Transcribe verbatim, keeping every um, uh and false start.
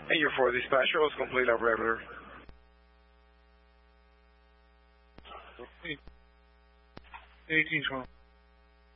And your four dispatcher, let's complete our regular. eighteen twelve.